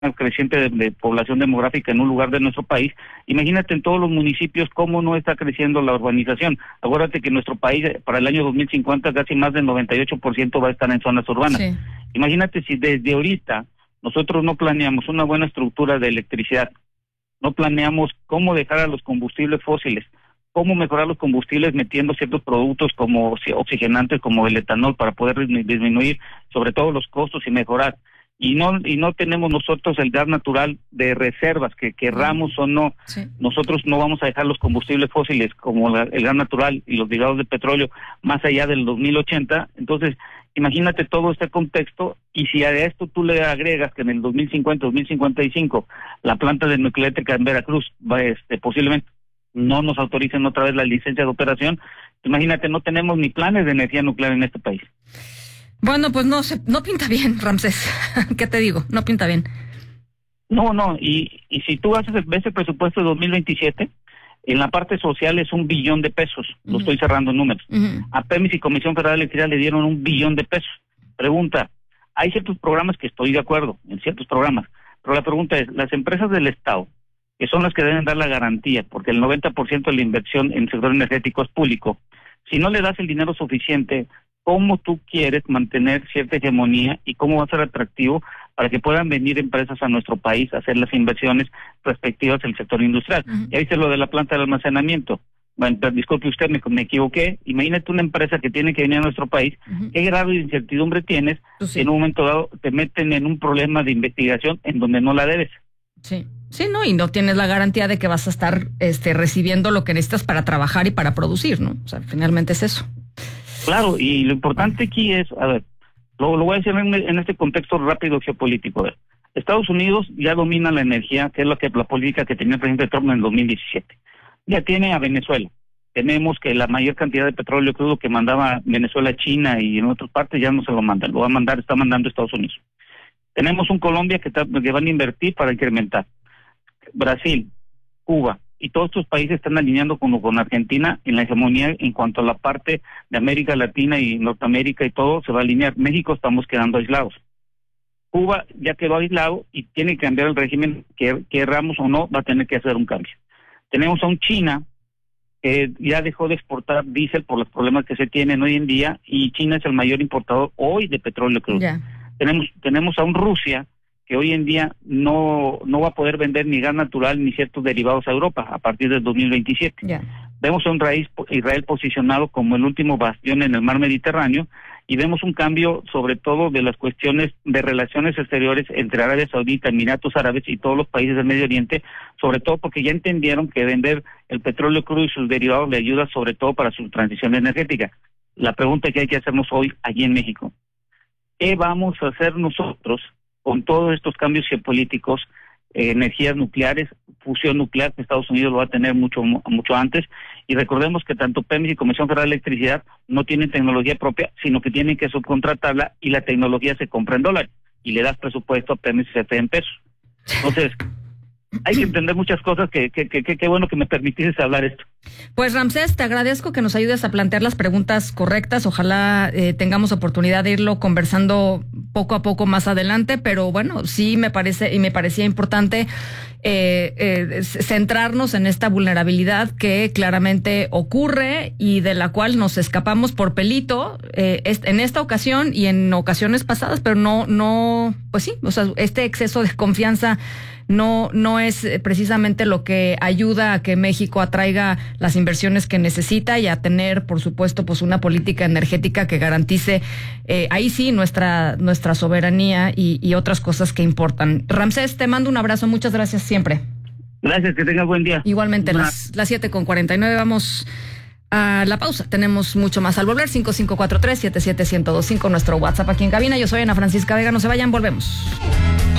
creciente de población demográfica en un lugar de nuestro país. Imagínate en todos los municipios cómo no está creciendo la urbanización. Acuérdate que nuestro país para el año 2050 casi más del 98% va a estar en zonas urbanas. Sí. Imagínate si desde ahorita nosotros no planeamos una buena estructura de electricidad, no planeamos cómo dejar a los combustibles fósiles, cómo mejorar los combustibles metiendo ciertos productos como oxigenantes, como el etanol, para poder disminuir sobre todo los costos y mejorar. Y no tenemos nosotros el gas natural de reservas, que querramos o no. Sí. Nosotros no vamos a dejar los combustibles fósiles como el gas natural y los derivados de petróleo más allá del 2080. Entonces, imagínate todo este contexto, y si a esto tú le agregas que en el 2050, 2055, la planta de nuclear eléctrica en Veracruz posiblemente no nos autoricen otra vez la licencia de operación, imagínate, no tenemos ni planes de energía nuclear en este país. Bueno, pues no pinta bien, Ramsés. ¿Qué te digo? No pinta bien. No, y si tú ves el presupuesto de 2027, en la parte social es $1 billón, lo estoy cerrando en números. A Pemex y Comisión Federal de Electricidad le dieron $1 billón. Pregunta, hay ciertos programas que estoy de acuerdo, en ciertos programas, pero la pregunta es, las empresas del Estado, que son las que deben dar la garantía, porque el 90% de la inversión en el sector energético es público, si no le das el dinero suficiente, ¿cómo tú quieres mantener cierta hegemonía y cómo va a ser atractivo para que puedan venir empresas a nuestro país a hacer las inversiones respectivas del sector industrial? Ya viste lo de la planta de almacenamiento. Bueno, disculpe usted, me equivoqué. Imagínate una empresa que tiene que venir a nuestro país. ¿Qué grado de incertidumbre tienes si en un momento dado te meten en un problema de investigación en donde no la debes? Sí. Sí, no, y no tienes la garantía de que vas a estar recibiendo lo que necesitas para trabajar y para producir, ¿no? O sea, finalmente es eso. Claro, y lo importante aquí es, a ver, lo voy a decir en este contexto rápido geopolítico. A ver, Estados Unidos ya domina la energía, que es la política que tenía el presidente Trump en el 2017. Ya tiene a Venezuela. Tenemos que la mayor cantidad de petróleo crudo que mandaba Venezuela a China y en otras partes ya no se lo mandan, está mandando Estados Unidos. Tenemos un Colombia que van a invertir para incrementar. Brasil, Cuba y todos estos países están alineando con Argentina en la hegemonía en cuanto a la parte de América Latina y Norteamérica, y todo se va a alinear. México estamos quedando aislados. Cuba ya quedó aislado y tiene que cambiar el régimen, querramos o no, va a tener que hacer un cambio. Tenemos a un China que ya dejó de exportar diésel por los problemas que se tienen hoy en día, y China es el mayor importador hoy de petróleo crudo. Yeah. Tenemos a un Rusia que hoy en día no va a poder vender ni gas natural ni ciertos derivados a Europa a partir del 2027. Yeah. Vemos a un Israel posicionado como el último bastión en el mar Mediterráneo, y vemos un cambio sobre todo de las cuestiones de relaciones exteriores entre Arabia Saudita, Emiratos Árabes y todos los países del Medio Oriente, sobre todo porque ya entendieron que vender el petróleo crudo y sus derivados le ayuda sobre todo para su transición energética. La pregunta que hay que hacernos hoy allí en México, ¿qué vamos a hacer nosotros con todos estos cambios geopolíticos, energías nucleares, fusión nuclear, que Estados Unidos lo va a tener mucho antes? Y recordemos que tanto Pemex y Comisión Federal de Electricidad no tienen tecnología propia, sino que tienen que subcontratarla, y la tecnología se compra en dólares, y le das presupuesto a Pemex y CFE en pesos. Entonces, hay que entender muchas cosas. Qué bueno que me permitiste hablar esto. Pues, Ramsés, te agradezco que nos ayudes a plantear las preguntas correctas. Ojalá tengamos oportunidad de irlo conversando poco a poco más adelante, pero bueno, sí me parecía importante centrarnos en esta vulnerabilidad que claramente ocurre y de la cual nos escapamos por pelito en esta ocasión y en ocasiones pasadas, pero no, pues sí, o sea, este exceso de confianza no es precisamente lo que ayuda a que México atraiga las inversiones que necesita y a tener, por supuesto, pues una política energética que garantice ahí sí nuestra soberanía y otras cosas que importan. Ramsés, te mando un abrazo, muchas gracias siempre. Gracias, que tengas buen día. Igualmente, las 7:49, vamos a la pausa. Tenemos mucho más al volver. 5543-77125, nuestro WhatsApp aquí en cabina. Yo soy Ana Francisca Vega, no se vayan, volvemos.